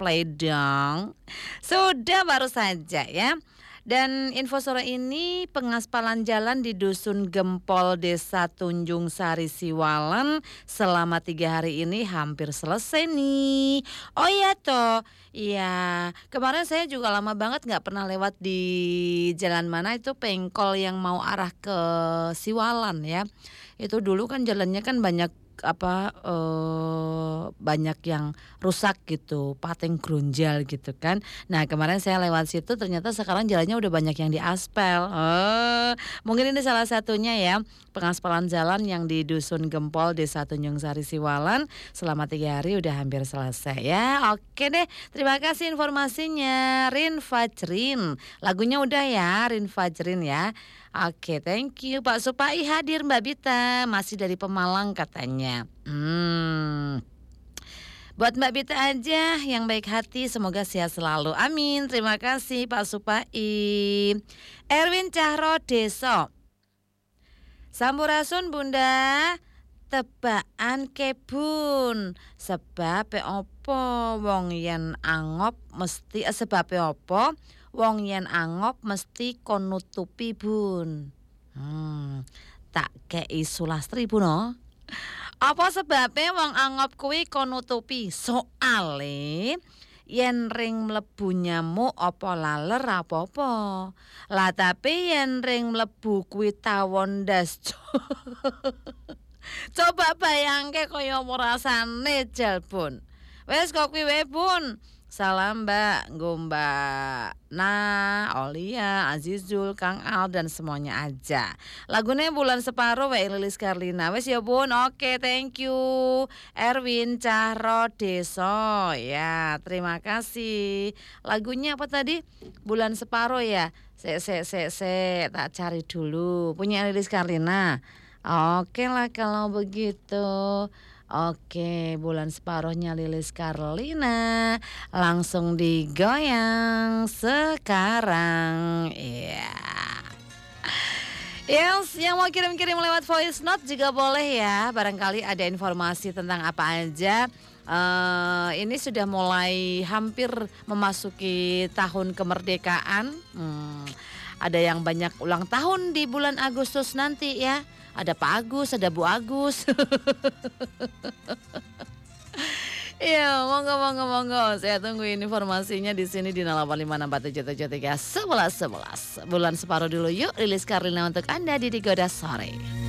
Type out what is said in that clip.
play dong. Sudah baru saja ya. Dan info sore ini pengaspalan jalan di Dusun Gempol Desa Tunjung Sari Siwalan selama 3 hari ini hampir selesai nih. Oh iya toh, iya kemarin saya juga lama banget gak pernah lewat di jalan mana itu Pengkol yang mau arah ke Siwalan ya. Itu dulu kan jalannya kan banyak banyak yang rusak gitu, pateng grunjal gitu kan. Nah kemarin saya lewat situ ternyata sekarang jalannya udah banyak yang diaspal. Mungkin ini salah satunya ya, pengaspalan jalan yang di Dusun Gempol Desa Tunjung Sari Siwalan selama 3 hari udah hampir selesai ya. Oke deh, terima kasih informasinya Rin Fajrin. Lagunya udah ya, Rin Fajrin ya. Oke, thank you Pak Supai hadir Mbak Bita, masih dari Pemalang katanya. Buat Mbak Bita aja yang baik hati, semoga sehat selalu. Amin. Terima kasih Pak Supai. Erwin Cahro Deso. Sampurasun Bunda, tebaan kebun. Sebab opo wong yen angop mesti sebab opo wong yen angop mesti kon nutupi Bun. Tak kei Sulastri Bun no. Apa sebabnya wong angop kuwi kon nutupi? Soale yen ring mlebu nyamuk apa laler apa-apa. Lah tapi yen ring mlebu kuwi tawon ndas. Coba bayangke kaya apa rasane jal Bun. Wes kok kuwi wae Bun. Salam Mbak, Mbak Nah, Olia, Azizul, Kang Al dan semuanya aja. Lagunya Bulan Separuh wae Lilis Karlina. Wes ya Bun. Oke, thank you. Erwin Cahro Deso. Ya, terima kasih. Lagunya apa tadi? Bulan Separuh ya. Tak cari dulu. Punya Lilis Karlina. Oke lah kalau begitu. Oke, Bulan Separuhnya Lilis Karlina. Langsung digoyang sekarang. Iya. Yes, yang mau kirim-kirim lewat voice note juga boleh ya. Barangkali ada informasi tentang apa aja. Ini sudah mulai hampir memasuki tahun kemerdekaan. Ada yang banyak ulang tahun di bulan Agustus nanti ya. Ada Pak Agus, ada Bu Agus. Iya, monggo. Saya tungguin informasinya di sini di 085647731111. Bulan Separuh dulu yuk, Lilis Karlina untuk Anda di Digoda Sore.